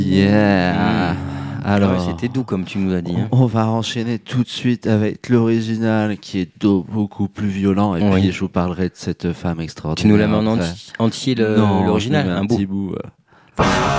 Yeah. Alors, Ouais, c'était doux comme tu nous as dit. Hein. on va enchaîner tout de suite avec l'original qui est beaucoup plus violent et Oui. puis je vous parlerai de cette femme Tu nous extraordinaire. la mets en après. entier Non, l'original, je mets un un bout. petit bout.